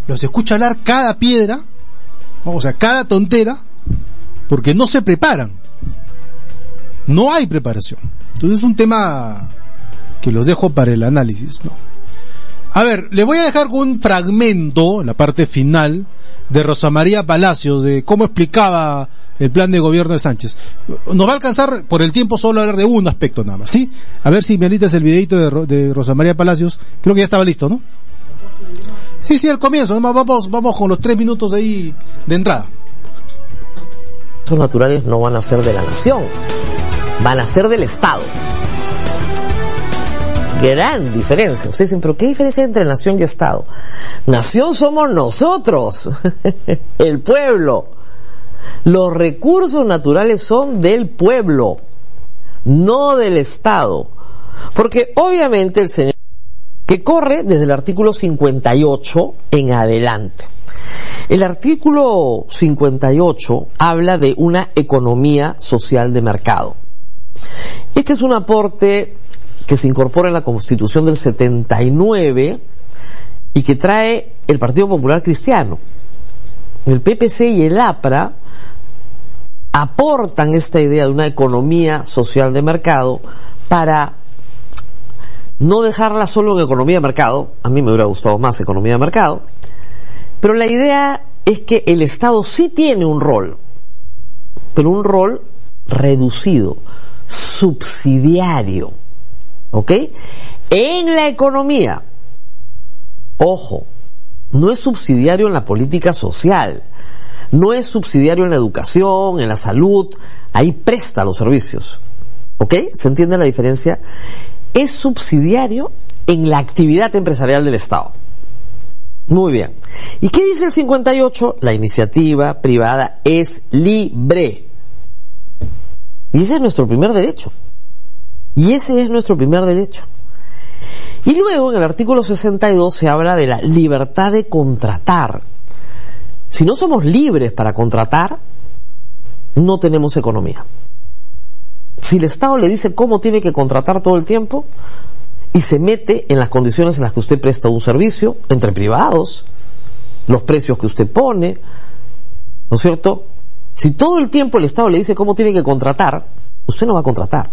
los escucha hablar cada piedra, o sea, cada tontera, porque no se preparan. No hay preparación. Entonces es un tema que los dejo para el análisis, ¿no? A ver, les voy a dejar con un fragmento, en la parte final, de Rosa María Palacios, de cómo explicaba el plan de gobierno de Sánchez. Nos va a alcanzar por el tiempo solo a hablar de un aspecto nada más, ¿sí? A ver si me alistas el videito de Rosa María Palacios. Creo que ya estaba listo, ¿no? Sí, al comienzo. Vamos con los 3 minutos ahí de entrada. Los naturales no van a ser de la nación, van a ser del Estado. Gran diferencia. Ustedes dicen, pero ¿qué diferencia hay entre nación y Estado? Nación somos nosotros, el pueblo. Los recursos naturales son del pueblo, no del Estado. Porque obviamente el señor, que corre desde el artículo 58 en adelante. El artículo 58 habla de una economía social de mercado. Este es un aporte que se incorpora en la Constitución del 79 y que trae el Partido Popular Cristiano. El PPC y el APRA aportan esta idea de una economía social de mercado para no dejarla solo en economía de mercado. A mí me hubiera gustado más economía de mercado, pero la idea es que el Estado sí tiene un rol, pero un rol reducido, subsidiario, ¿ok? En la economía. Ojo, no es subsidiario en la política social, no es subsidiario en la educación, en la salud, ahí presta los servicios, ¿ok? ¿Se entiende la diferencia? Es subsidiario en la actividad empresarial del Estado. Muy bien. ¿Y qué dice el 58? La iniciativa privada es libre. Y ese es nuestro primer derecho. Y ese es nuestro primer derecho. Y luego en el artículo 62 se habla de la libertad de contratar. Si no somos libres para contratar, no tenemos economía. Si el Estado le dice cómo tiene que contratar todo el tiempo y se mete en las condiciones en las que usted presta un servicio, entre privados, los precios que usted pone, ¿no es cierto? Si todo el tiempo el Estado le dice cómo tiene que contratar, usted no va a contratar.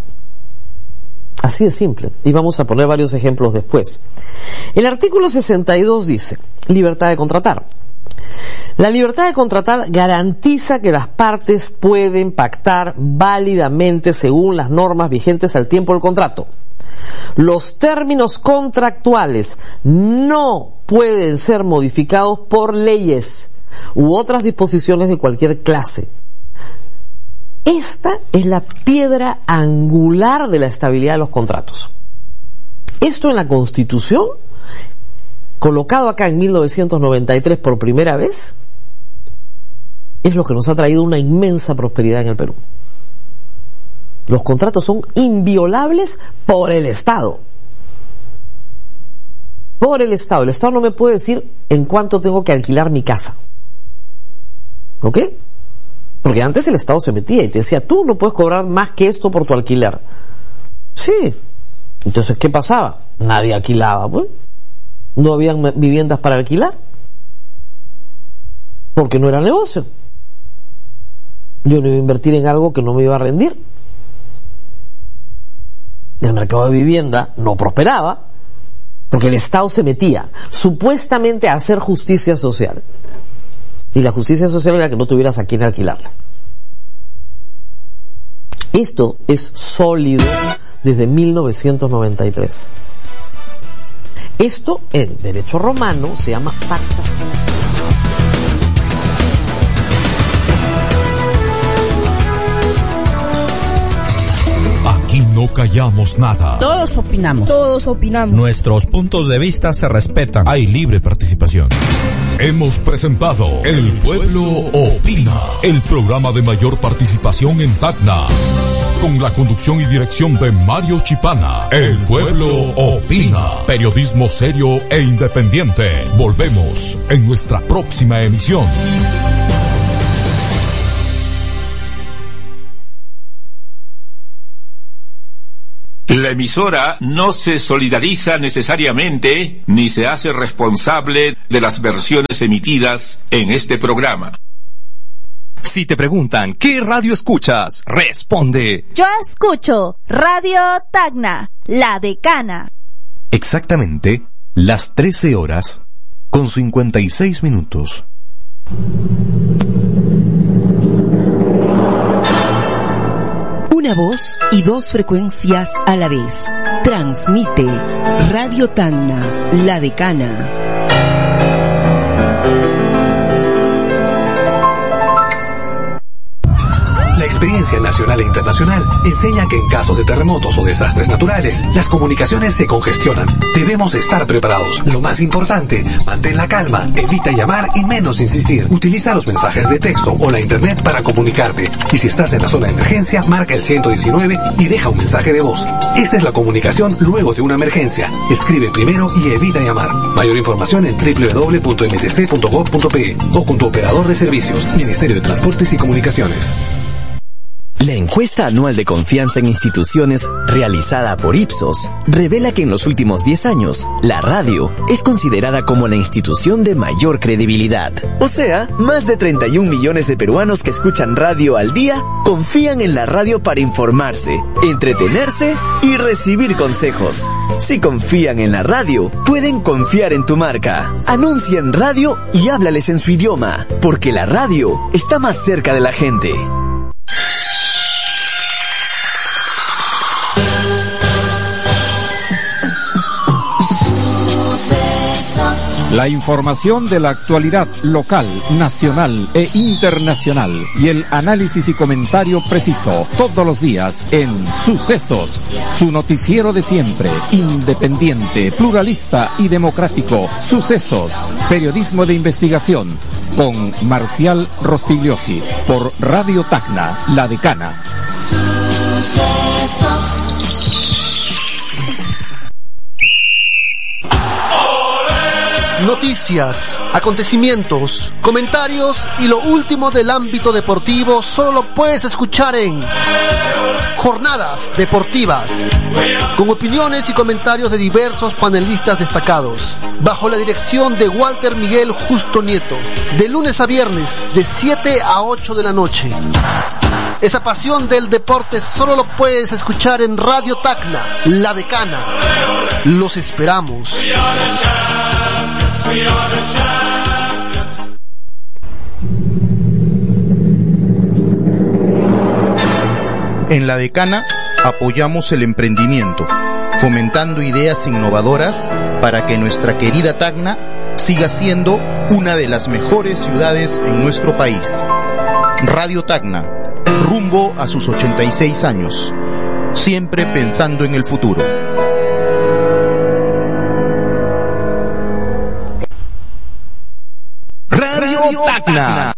Así de simple. Y vamos a poner varios ejemplos después. El artículo 62 dice, libertad de contratar. La libertad de contratar garantiza que las partes pueden pactar válidamente según las normas vigentes al tiempo del contrato. Los términos contractuales no pueden ser modificados por leyes u otras disposiciones de cualquier clase. Esta es la piedra angular de la estabilidad de los contratos. Esto en la Constitución, colocado acá en 1993 por primera vez, es lo que nos ha traído una inmensa prosperidad en el Perú. Los contratos son inviolables por el Estado. Por el Estado. El Estado no me puede decir en cuánto tengo que alquilar mi casa. ¿Ok? Porque antes el Estado se metía y te decía, tú no puedes cobrar más que esto por tu alquiler. Sí. Entonces, ¿qué pasaba? Nadie alquilaba, pues. No habían viviendas para alquilar. Porque no era negocio. Yo no iba a invertir en algo que no me iba a rendir. El mercado de vivienda no prosperaba porque el Estado se metía supuestamente a hacer justicia social. Y la justicia social era que no tuvieras a quién alquilarla. Esto es sólido desde 1993. Esto en derecho romano se llama pacta sunt. Aquí no callamos nada. Todos opinamos. Todos opinamos. Nuestros puntos de vista se respetan. Hay libre participación. Hemos presentado El Pueblo Opina, el programa de mayor participación en Tacna. Con la conducción y dirección de Mario Chipana. El Pueblo Opina. Periodismo serio e independiente. Volvemos en nuestra próxima emisión. La emisora no se solidariza necesariamente ni se hace responsable de las versiones emitidas en este programa. Si te preguntan ¿qué radio escuchas?, responde: yo escucho Radio Tacna, La Decana. Exactamente las 13 horas con 56 minutos. Una voz y dos frecuencias a la vez. Transmite Radio Tacna, La Decana. La experiencia nacional e internacional enseña que en casos de terremotos o desastres naturales, las comunicaciones se congestionan. Debemos estar preparados. Lo más importante, mantén la calma, evita llamar y menos insistir. Utiliza los mensajes de texto o la internet para comunicarte. Y si estás en la zona de emergencia, marca el 119 y deja un mensaje de voz. Esta es la comunicación luego de una emergencia. Escribe primero y evita llamar. Mayor información en www.mtc.gov.pe o con tu operador de servicios, Ministerio de Transportes y Comunicaciones. La encuesta anual de confianza en instituciones realizada por Ipsos revela que en los últimos 10 años, la radio es considerada como la institución de mayor credibilidad. O sea, más de 31 millones de peruanos que escuchan radio al día confían en la radio para informarse, entretenerse y recibir consejos. Si confían en la radio, pueden confiar en tu marca. Anuncia en radio y háblales en su idioma, porque la radio está más cerca de la gente. La información de la actualidad local, nacional e internacional y el análisis y comentario preciso todos los días en Sucesos, su noticiero de siempre, independiente, pluralista y democrático. Sucesos, periodismo de investigación, con Marcial Rospigliosi, por Radio Tacna, La Decana. Noticias, acontecimientos, comentarios y lo último del ámbito deportivo solo lo puedes escuchar en Jornadas Deportivas, con opiniones y comentarios de diversos panelistas destacados, bajo la dirección de Walter Miguel Justo Nieto, de lunes a viernes de 7 a 8 de la noche. Esa pasión del deporte solo lo puedes escuchar en Radio Tacna, La Decana. Los esperamos. En La Decana apoyamos el emprendimiento, fomentando ideas innovadoras para que nuestra querida Tacna siga siendo una de las mejores ciudades en nuestro país. Radio Tacna, rumbo a sus 86 años, siempre pensando en el futuro. Radio Tacna.